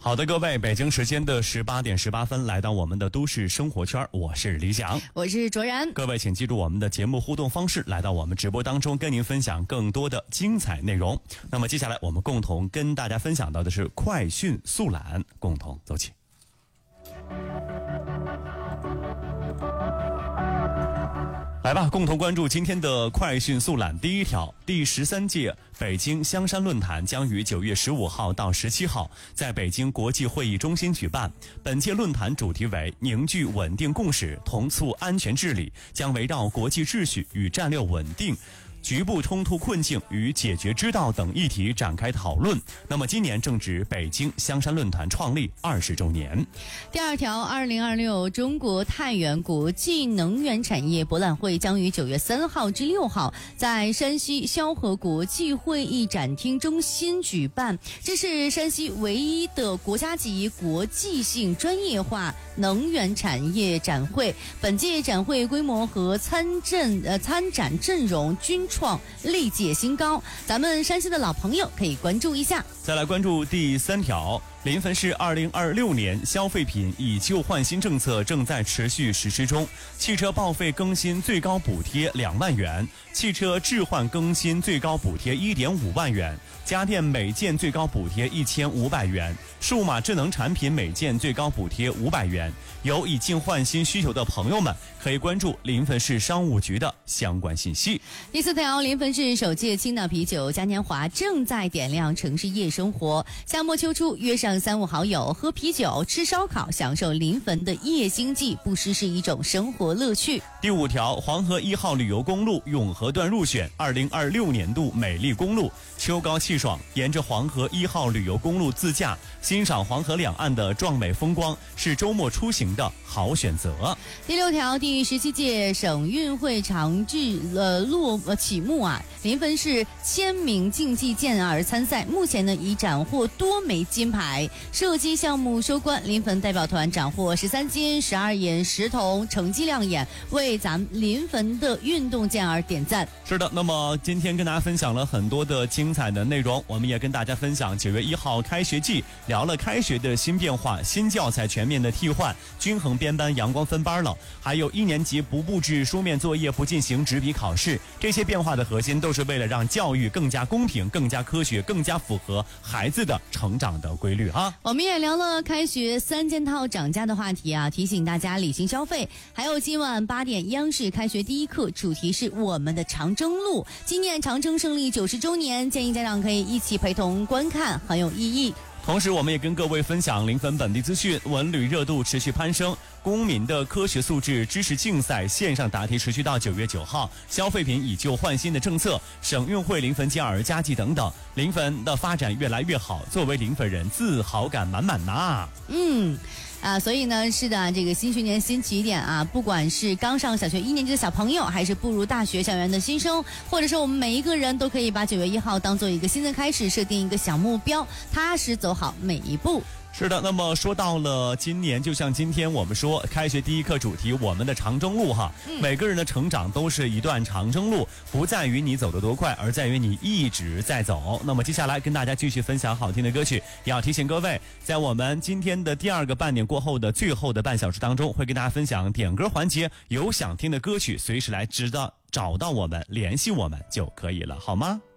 好的，各位，北京时间的18点18分，来到我们的都市生活圈，我是李想， 我是卓然。 各位请记住我们的节目互动方式，来到我们直播当中，跟您分享更多的精彩内容。那么接下来我们共同跟大家分享到的是快讯速览，共同走起。来吧，共同关注今天的快讯速览。第一条，第13届北京香山论坛将于9月15号到17号在北京国际会议中心举办。本届论坛主题为凝聚稳定共识，同促安全治理，将围绕国际秩序与战略稳定、局部冲突困境与解决之道等议题展开讨论。那么今年正值北京香山论坛创立20周年。 第二条，2026中国太原国际能源产业博览会将于9月3号至6号在山西萧河国际会议展厅中心举办。这是山西唯一的国家级国际性专业化能源产业展会。本届展会规模和参展阵容均创历届新高，咱们山西的老朋友可以关注一下。 再来关注第3条，临汾市2026年消费品以旧换新政策正在持续实施中，汽车报废更新最高补贴2万元，汽车置换更新最高补贴1.5万元，家电每件最高补贴1500元，数码智能产品每件最高补贴500元。有以旧换新需求的朋友们可以关注临汾市商务局的相关信息。 第4条，临汾市首届青岛啤酒嘉年华正在点亮城市夜生活，夏末秋初约上3、5好友喝啤酒吃烧烤，享受临汾的夜经济，不失是一种生活乐趣。 第5条，黄河1号旅游公路永河段入选2026年度美丽公路，秋高气爽，沿着黄河1号旅游公路自驾，欣赏黄河两岸的壮美风光，是周末出行的好选择。 第6条，第17届省运会长治启幕啊，临汾市千名竞技健儿参赛，目前呢已斩获多枚金牌。射击项目收官，临汾代表团斩获13金、12银、10铜，成绩亮眼，为咱们临汾的运动健儿点赞。 是的，那么今天跟大家分享了很多的精彩的内容，我们也跟大家分享9月1号开学季，聊了开学的新变化，新教材全面的替换，均衡编班阳光分班了，还有1年级不布置书面作业，不进行纸笔考试，这些变化的核心都是为了让教育更加公平、更加科学、更加符合孩子的成长的规律啊。 我们也聊了开学3件套涨价的话题啊，提醒大家理性消费。还有今晚8点央视开学第一课，主题是我们的长征路，纪念长征胜利90周年，建议家长可以一起陪同观看，很有意义。 同时我们也跟各位分享临汾本地资讯，文旅热度持续攀升，公民的科学素质知识竞赛线上答题持续到9月9号，消费品以旧换新的政策，省运会临汾健儿佳绩等等，临汾的发展越来越好，作为临汾人自豪感满满呐。 所以呢，是的，这个新学年新起点啊，不管是刚上小学1年级的小朋友，还是步入大学校园的新生，或者是我们每一个人都可以把9月1号当做一个新的开始，设定一个小目标，踏实走好每一步。 是的，那么说到了今年，就像今天我们说开学第一课主题，我们的长征路哈，每个人的成长都是一段长征路，不在于你走得多快，而在于你一直在走。那么接下来跟大家继续分享好听的歌曲，也要提醒各位，在我们今天的第2个半点过后的最后的半小时当中，会跟大家分享点歌环节，有想听的歌曲随时来找到我们，联系我们就可以了，好吗？